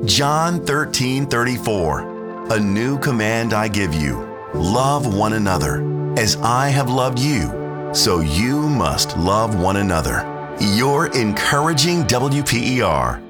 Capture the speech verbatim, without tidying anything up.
John thirteen thirty-four, a new command I give you, love one another. As I have loved you, so you must love one another. Your encouraging W P E R.